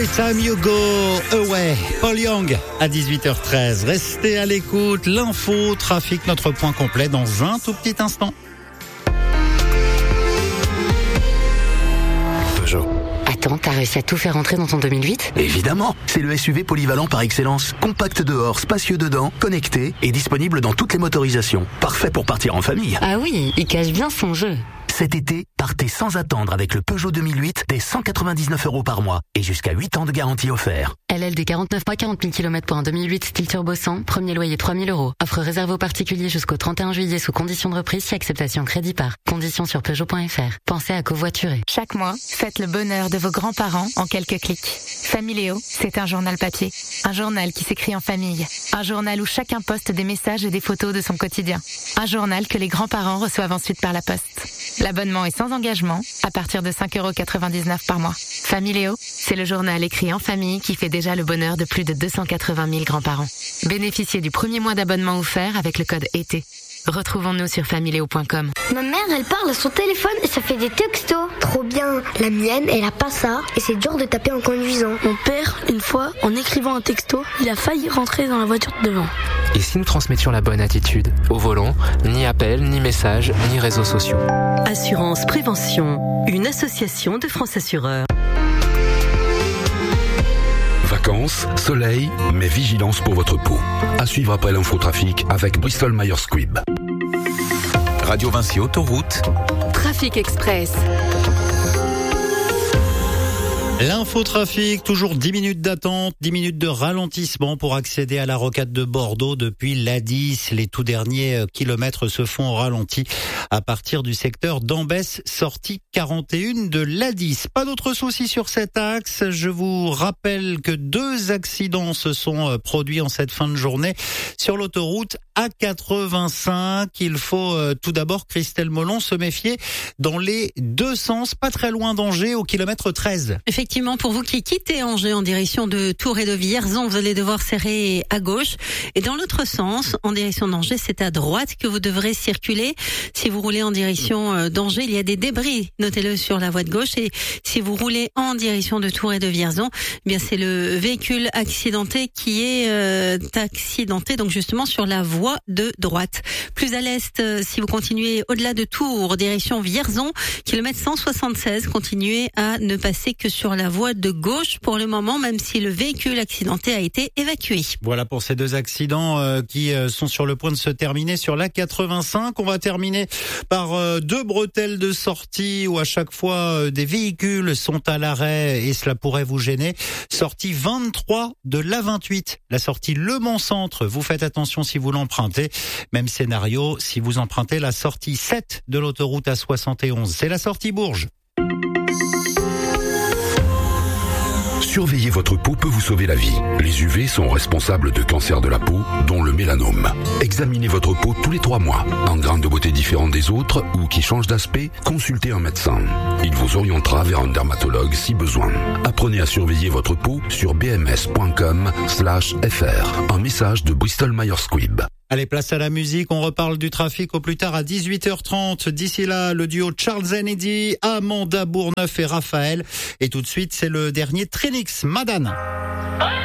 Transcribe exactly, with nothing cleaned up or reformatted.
Time You Go Away, Paul Young à dix-huit heures treize. Restez à l'écoute, l'info, trafic, notre point complet dans un tout petit instant. Peugeot. Attends, t'as réussi à tout faire rentrer dans ton deux mille huit ? Évidemment, c'est le S U V polyvalent par excellence. Compact dehors, spacieux dedans, connecté et disponible dans toutes les motorisations. Parfait pour partir en famille. Ah oui, il cache bien son jeu. Cet été, partez sans attendre avec le Peugeot deux mille huit dès cent quatre-vingt-dix-neuf euros par mois et jusqu'à huit ans de garantie offert. L L D quarante-neuf mois, quarante mille kilomètres pour un deux mille huit style turbo cent, premier loyer trois mille euros. Offre réservée aux particuliers jusqu'au trente et un juillet sous condition de reprise si acceptation crédit par. Conditions sur Peugeot point F R. Pensez à covoiturer. Chaque mois, faites le bonheur de vos grands-parents en quelques clics. Familéo, c'est un journal papier. Un journal qui s'écrit en famille. Un journal où chacun poste des messages et des photos de son quotidien. Un journal que les grands-parents reçoivent ensuite par la poste. L'abonnement est sans engagement, à partir de cinq euros quatre-vingt-dix-neuf par mois. Familéo, c'est le journal écrit en famille qui fait déjà le bonheur de plus de deux cent quatre-vingt mille grands-parents. Bénéficiez du premier mois d'abonnement offert avec le code été. Retrouvons-nous sur familéo point com. Ma mère, elle parle à son téléphone et ça fait des textos. Trop bien. La mienne, elle a pas ça et c'est dur de taper en conduisant. Mon père, une fois, en écrivant un texto, il a failli rentrer dans la voiture de devant. Et si nous transmettions la bonne attitude ? Au volant, ni appel, ni message, ni réseaux sociaux. Assurance Prévention, une association de France Assureurs. Vacances, soleil, mais vigilance pour votre peau. À suivre après l'infotrafic avec Bristol Myers Squibb. Radio Vinci Autoroute. Trafic Express. L'infotrafic, toujours dix minutes d'attente, dix minutes de ralentissement pour accéder à la rocade de Bordeaux depuis l'A dix. Les tout derniers kilomètres se font au ralenti à partir du secteur d'Ambès, sortie quarante et un de l'A dix. Pas d'autres soucis sur cet axe. Je vous rappelle que deux accidents se sont produits en cette fin de journée sur l'autoroute A quatre-vingt-cinq. Il faut tout d'abord, Christelle Molon, se méfier dans les deux sens, pas très loin d'Angers, au kilomètre treize. Effectivement, pour vous qui quittez Angers en direction de Tours et de Vierzon, vous allez devoir serrer à gauche. Et dans l'autre sens, en direction d'Angers, c'est à droite que vous devrez circuler. Si vous roulez en direction d'Angers, il y a des débris, notez-le sur la voie de gauche. Et si vous roulez en direction de Tours et de Vierzon, eh bien c'est le véhicule accidenté qui est euh, accidenté, donc justement sur la voie de droite. Plus à l'est, euh, si vous continuez au-delà de Tours, direction Vierzon, kilomètre cent soixante-seize, continuez à ne passer que sur la voie de gauche pour le moment, même si le véhicule accidenté a été évacué. Voilà pour ces deux accidents euh, qui euh, sont sur le point de se terminer sur l'A quatre-vingt-cinq. On va terminer par euh, deux bretelles de sortie où à chaque fois euh, des véhicules sont à l'arrêt et cela pourrait vous gêner. Sortie vingt-trois de l'A vingt-huit, la sortie Le Mans Centre. Vous faites attention si vous l'empruntez. Même scénario si vous empruntez la sortie sept de l'autoroute A soixante et onze. C'est la sortie Bourges. Surveiller votre peau peut vous sauver la vie. Les U V sont responsables de cancers de la peau, dont le mélanome. Examinez votre peau tous les trois mois. En grains de beauté différents des autres ou qui changent d'aspect, consultez un médecin. Il vous orientera vers un dermatologue si besoin. Apprenez à surveiller votre peau sur bms.com slash fr. Un message de Bristol Myers Squibb. Allez, place à la musique, on reparle du trafic au plus tard à dix-huit heures trente. D'ici là, le duo Charles and Eddie, Amanda Bourneuf et Raphaël. Et tout de suite, c'est le dernier Trinix, Madane.